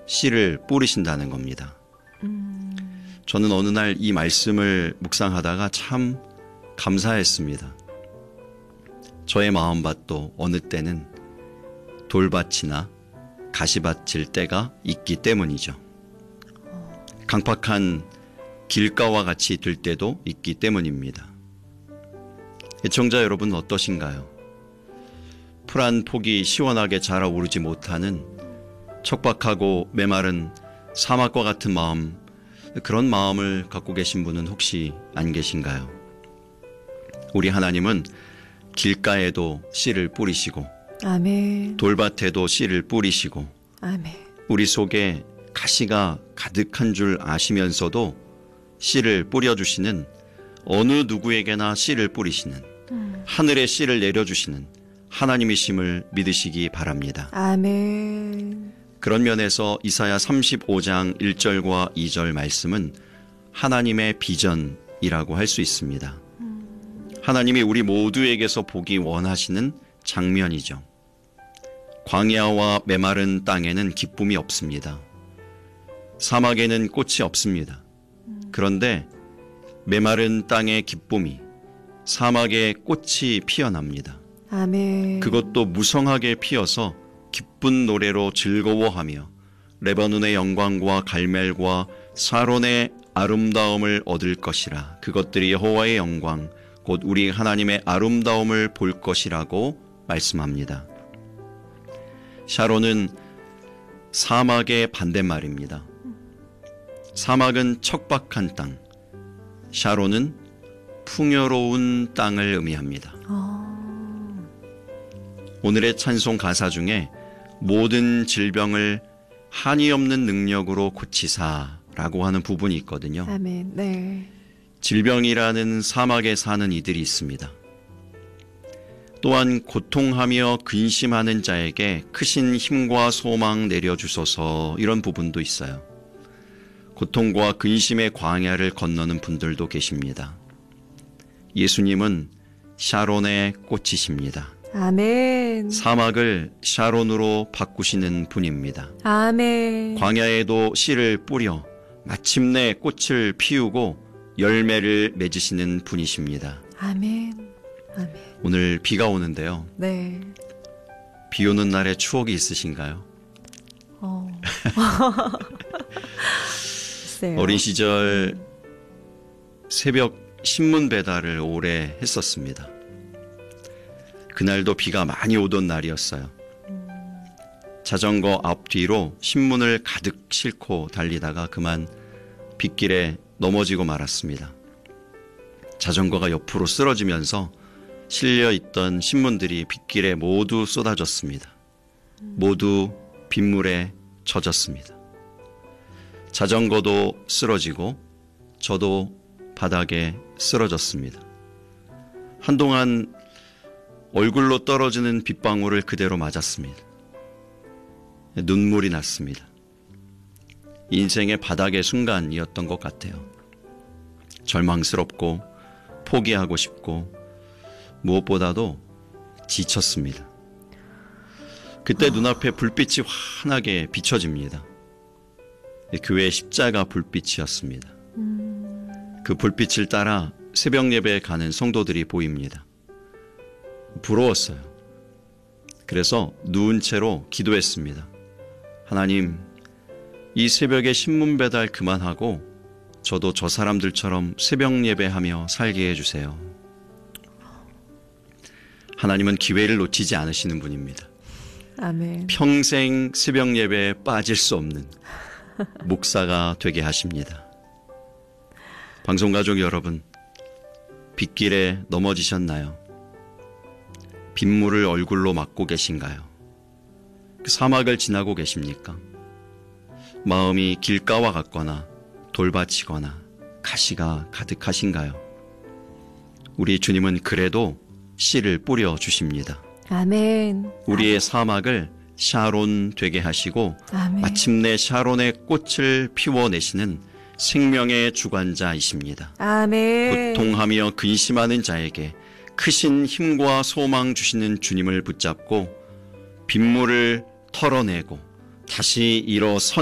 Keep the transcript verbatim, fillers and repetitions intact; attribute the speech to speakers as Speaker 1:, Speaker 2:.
Speaker 1: 씨를 뿌리신다는 겁니다.
Speaker 2: 음.
Speaker 1: 저는 어느 날 이 말씀을 묵상하다가 참 감사했습니다. 저의 마음밭도 어느 때는 돌밭이나 가시밭일 때가 있기 때문이죠. 강팍한 길가와 같이 될 때도 있기 때문입니다. 애청자 여러분 어떠신가요? 풀 한 폭이 시원하게 자라오르지 못하는 척박하고 메마른 사막과 같은 마음, 그런 마음을 갖고 계신 분은 혹시 안 계신가요? 우리 하나님은 길가에도 씨를 뿌리시고
Speaker 2: 아멘.
Speaker 1: 돌밭에도 씨를 뿌리시고
Speaker 2: 아멘.
Speaker 1: 우리 속에 가시가 가득한 줄 아시면서도 씨를 뿌려주시는, 어느 누구에게나 씨를 뿌리시는,
Speaker 2: 음.
Speaker 1: 하늘에 씨를 내려주시는 하나님이심을 믿으시기 바랍니다.
Speaker 2: 아멘.
Speaker 1: 그런 면에서 이사야 삼십오 장 일 절과 이 절 말씀은 하나님의 비전이라고 할 수 있습니다. 하나님이 우리 모두에게서 보기 원하시는 장면이죠. 광야와 메마른 땅에는 기쁨이 없습니다. 사막에는 꽃이 없습니다. 그런데 메마른 땅의 기쁨이, 사막에 꽃이 피어납니다.
Speaker 2: 아멘.
Speaker 1: 그것도 무성하게 피어서 기쁜 노래로 즐거워하며 레바논의 영광과 갈멜과 사론의 아름다움을 얻을 것이라. 그것들이 여호와의 영광 곧 우리 하나님의 아름다움을 볼 것이라고 말씀합니다. 샤론은 사막의 반대말입니다. 사막은 척박한 땅, 샤론은 풍요로운 땅을 의미합니다.
Speaker 2: 어.
Speaker 1: 오늘의 찬송 가사 중에 모든 질병을 한이 없는 능력으로 고치사라고 하는 부분이 있거든요.
Speaker 2: 아멘. 네.
Speaker 1: 질병이라는 사막에 사는 이들이 있습니다. 또한 고통하며 근심하는 자에게 크신 힘과 소망 내려주소서, 이런 부분도 있어요. 고통과 근심의 광야를 건너는 분들도 계십니다. 예수님은 샤론의 꽃이십니다.
Speaker 2: 아멘.
Speaker 1: 사막을 샤론으로 바꾸시는 분입니다.
Speaker 2: 아멘.
Speaker 1: 광야에도 씨를 뿌려 마침내 꽃을 피우고 열매를 맺으시는 분이십니다.
Speaker 2: 아멘. 아멘.
Speaker 1: 오늘 비가 오는데요.
Speaker 2: 네.
Speaker 1: 비 오는 날에 추억이 있으신가요?
Speaker 2: 어. 글쎄요.
Speaker 1: 어린 시절 새벽 신문 배달을 오래 했었습니다. 그날도 비가 많이 오던 날이었어요. 자전거 앞뒤로 신문을 가득 싣고 달리다가 그만 빗길에 넘어지고 말았습니다. 자전거가 옆으로 쓰러지면서 실려있던 신문들이 빗길에 모두 쏟아졌습니다. 모두 빗물에 젖었습니다. 자전거도 쓰러지고 저도 바닥에 쓰러졌습니다. 한동안 얼굴로 떨어지는 빗방울을 그대로 맞았습니다. 눈물이 났습니다. 인생의 바닥의 순간이었던 것 같아요. 절망스럽고 포기하고 싶고 무엇보다도 지쳤습니다. 그때 눈앞에 불빛이 환하게 비춰집니다. 교회 십자가 불빛이었습니다. 그 불빛을 따라 새벽 예배에 가는 성도들이 보입니다. 부러웠어요. 그래서 누운 채로 기도했습니다. 하나님, 이 새벽에 신문 배달 그만하고 저도 저 사람들처럼 새벽 예배하며 살게 해주세요. 하나님은 기회를 놓치지 않으시는 분입니다.
Speaker 2: 아멘.
Speaker 1: 평생 새벽 예배에 빠질 수 없는 목사가 되게 하십니다. 방송가족 여러분, 빗길에 넘어지셨나요? 빗물을 얼굴로 맞고 계신가요? 그 사막을 지나고 계십니까? 마음이 길가와 같거나 돌밭이거나 가시가 가득하신가요? 우리 주님은 그래도 씨를 뿌려 주십니다.
Speaker 2: 아멘.
Speaker 1: 우리의 사막을 샤론 되게 하시고
Speaker 2: 아멘.
Speaker 1: 마침내 샤론의 꽃을 피워내시는 생명의 주관자이십니다.
Speaker 2: 아멘.
Speaker 1: 고통하며 근심하는 자에게 크신 힘과 소망 주시는 주님을 붙잡고 빗물을 털어내고 다시 일어선